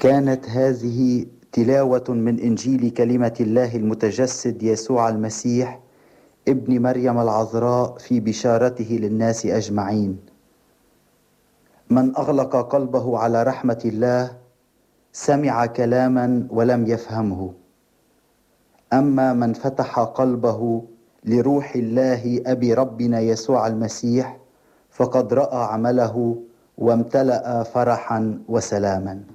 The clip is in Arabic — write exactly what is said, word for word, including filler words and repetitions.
كانت هذه تلاوة من إنجيل كلمة الله المتجسد يسوع المسيح ابن مريم العذراء في بشارته للناس أجمعين. من أغلق قلبه على رحمة الله سمع كلاما ولم يفهمه، أما من فتح قلبه لروح الله أبي ربنا يسوع المسيح فقد رأى عمله وامتلأ فرحا وسلاما.